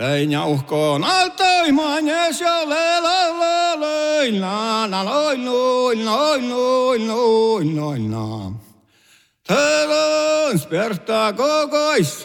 Ein jauhkoon altaimaan ja sjale la la la la la la la la la la la. Täällä on sperta kokois.